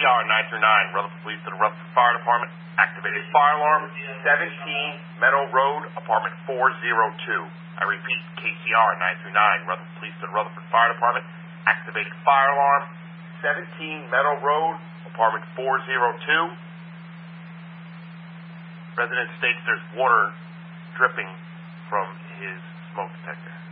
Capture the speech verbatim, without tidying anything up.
R nine three nine, Rutherford Police to the Rutherford Fire Department. Activated fire alarm, seventeen Meadow Road, apartment four oh two. I repeat, K C R nine three nine, Rutherford Police to the Rutherford Fire Department. Activated fire alarm, seventeen Meadow Road, apartment four oh two. Resident states there's water dripping from his smoke detector.